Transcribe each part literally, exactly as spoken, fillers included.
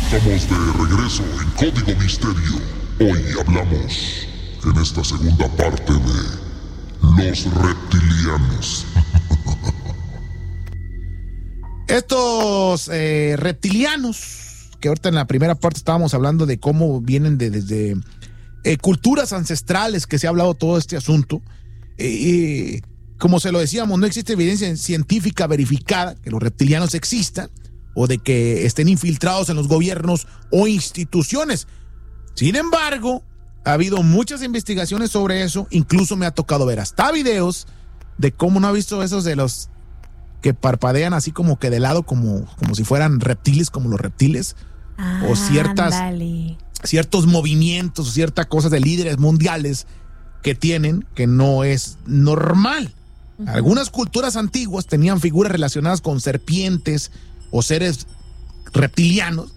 Estamos de regreso en Código Misterio. Hoy hablamos en esta segunda parte de los reptilianos. Estos eh, reptilianos, que ahorita en la primera parte estábamos hablando de cómo vienen de, desde eh, culturas ancestrales, que se ha hablado todo este asunto. Eh, eh, como se lo decíamos, no existe evidencia científica verificada que los reptilianos existan o de que estén infiltrados en los gobiernos o instituciones. Sin embargo, ha habido muchas investigaciones sobre eso. Incluso me ha tocado ver hasta videos de cómo no ha visto esos de los que parpadean así como que de lado, como, como si fueran reptiles, como los reptiles, ah, o ciertas dale. ciertos movimientos o ciertas cosas de líderes mundiales que tienen que no es normal. Uh-huh. Algunas culturas antiguas tenían figuras relacionadas con serpientes o seres reptilianos,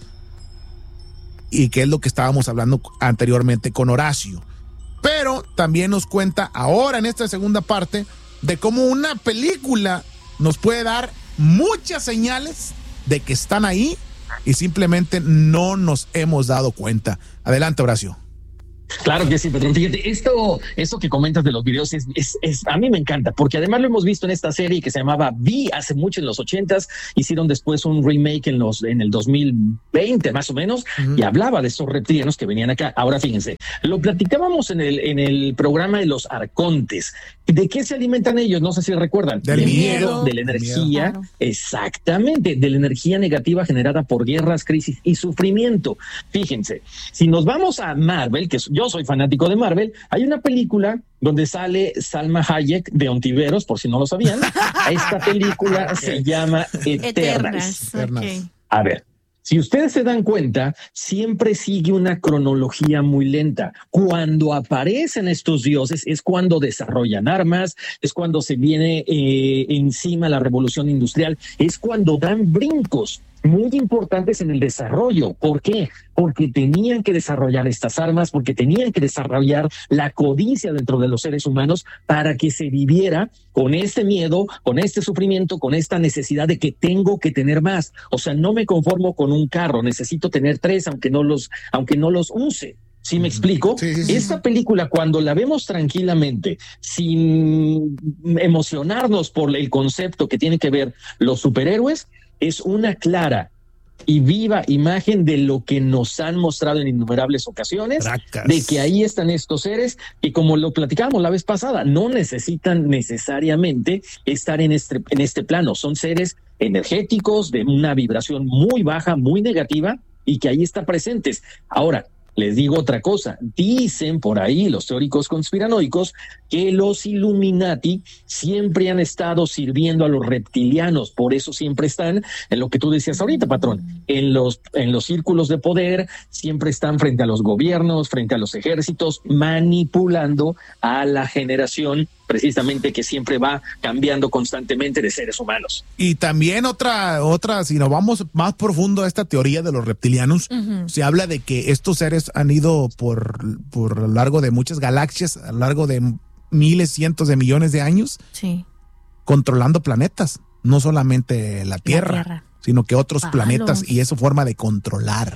y que es lo que estábamos hablando anteriormente con Horacio. Pero también nos cuenta ahora en esta segunda parte de cómo una película nos puede dar muchas señales de que están ahí y simplemente no nos hemos dado cuenta. Adelante, Horacio. Claro que sí, Patrón. Fíjate, esto, esto que comentas de los videos es, es, es, a mí me encanta, porque además lo hemos visto en esta serie que se llamaba V hace mucho en los ochentas, hicieron después un remake en los, en el dos mil veinte más o menos, uh-huh. y hablaba de estos reptilianos que venían acá. Ahora fíjense, lo platicábamos en el, en el programa de los arcontes. ¿De qué se alimentan ellos? No sé si recuerdan. Del miedo, de la energía, claro. Exactamente, de la energía negativa generada por guerras, crisis y sufrimiento. Fíjense, si nos vamos a Marvel, que yo soy fanático de Marvel, hay una película donde sale Salma Hayek de Ontiveros, por si no lo sabían. Esta película okay. se llama Eternals. Eternas. Okay. A ver, si ustedes se dan cuenta, siempre sigue una cronología muy lenta. Cuando aparecen estos dioses es cuando desarrollan armas, es cuando se viene eh, encima la revolución industrial, es cuando dan brincos muy importantes en el desarrollo. ¿Por qué? Porque tenían que desarrollar estas armas, porque tenían que desarrollar la codicia dentro de los seres humanos para que se viviera con este miedo, con este sufrimiento, con esta necesidad de que tengo que tener más. O sea, no me conformo con un carro, necesito tener tres, aunque no los, aunque no los use. ¿Sí me explico? Sí, sí, sí. Esta película, cuando la vemos tranquilamente, sin emocionarnos por el concepto que tiene que ver los superhéroes, es una clara y viva imagen de lo que nos han mostrado en innumerables ocasiones, Tracas. de que ahí están estos seres y, como lo platicábamos la vez pasada, no necesitan necesariamente estar en este, en este plano. Son seres energéticos de una vibración muy baja, muy negativa, y que ahí están presentes. Ahora, les digo otra cosa, dicen por ahí los teóricos conspiranoicos que los Illuminati siempre han estado sirviendo a los reptilianos, por eso siempre están en lo que tú decías ahorita, patrón, en los, en los círculos de poder, siempre están frente a los gobiernos, frente a los ejércitos, manipulando a la generación precisamente que siempre va cambiando constantemente de seres humanos. Y también otra, otra, si nos vamos más profundo a esta teoría de los reptilianos, uh-huh. se habla de que estos seres han ido por, por lo largo de muchas galaxias, a lo largo de miles, cientos de millones de años, sí. controlando planetas, no solamente la Tierra, la tierra. sino que otros Palos. planetas, y es su forma de controlar.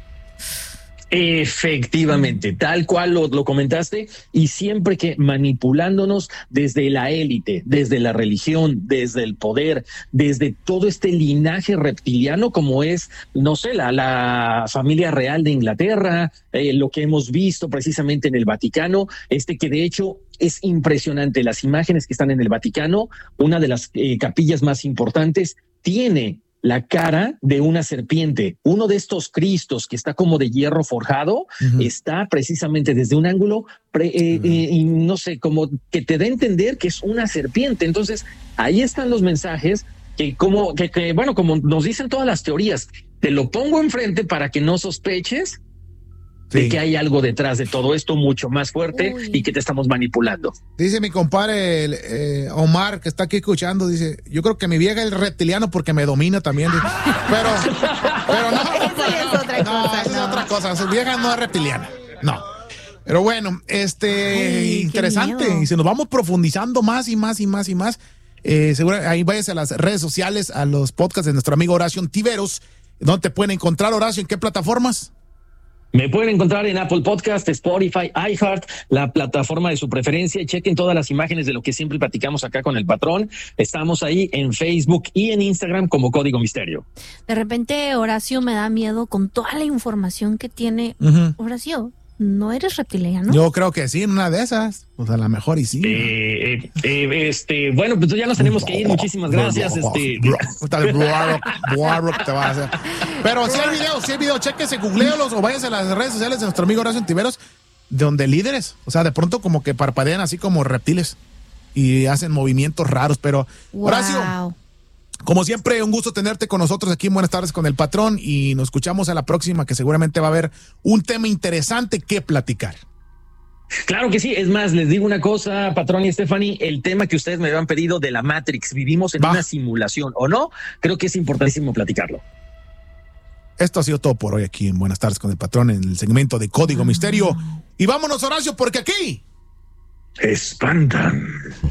Efectivamente, tal cual lo, lo comentaste, y siempre que manipulándonos desde la élite, desde la religión, desde el poder, desde todo este linaje reptiliano como es, no sé, la, la familia real de Inglaterra, eh, lo que hemos visto precisamente en el Vaticano, este que de hecho es impresionante, las imágenes que están en el Vaticano, una de las eh, capillas más importantes, tiene la cara de una serpiente. Uno de estos cristos que está como de hierro forjado, uh-huh. está precisamente desde un ángulo, pre, eh, uh-huh. eh, y no sé, como que te da a entender que es una serpiente. Entonces, ahí están los mensajes que como, que, que bueno, como nos dicen todas las teorías, te lo pongo enfrente para que no sospeches sí. de que hay algo detrás de todo esto mucho más fuerte Uy. y que te estamos manipulando. Dice mi compadre eh, Omar, que está aquí escuchando, dice, yo creo que mi vieja es reptiliano porque me domina también. Dice, pero, pero no. Eso es otra no, cosa. Eso no. es otra cosa. Su vieja no es reptiliana. No. Pero bueno, este, Ay, interesante. Y si nos vamos profundizando más y más y más y más, eh, seguro ahí váyase a las redes sociales, a los podcasts de nuestro amigo Horacio Ontiveros, ¿Dónde te pueden encontrar, Horacio? ¿En qué plataformas? Me pueden encontrar en Apple Podcast, Spotify, iHeart, la plataforma de su preferencia. Chequen todas las imágenes de lo que siempre platicamos acá con el patrón. Estamos ahí en Facebook y en Instagram como Código Misterio. De repente, Horacio, me da miedo con toda la información que tiene. Uh-huh. Horacio, ¿no eres reptiliano? Yo creo que sí, en una de esas. Pues a lo mejor y sí. Eh, eh, este, bueno, pues ya nos tenemos que ir. Muchísimas gracias. Este. te va a hacer. Pero si hay video, si hay video, chéquese, googleolos o váyase a las redes sociales de nuestro amigo Horacio Ontiveros, donde líderes, o sea, de pronto como que parpadean así como reptiles y hacen movimientos raros. Pero, wow. Horacio, como siempre, un gusto tenerte con nosotros aquí en Buenas Tardes con el Patrón y nos escuchamos a la próxima, que seguramente va a haber un tema interesante que platicar. Claro que sí, es más, les digo una cosa, Patrón y Stephanie, el tema que ustedes me habían pedido de la Matrix, ¿vivimos en Va. una simulación o no? Creo que es importantísimo platicarlo. Esto ha sido todo por hoy aquí en Buenas Tardes con el Patrón, en el segmento de Código Misterio. Y vámonos, Horacio, porque aquí espantan.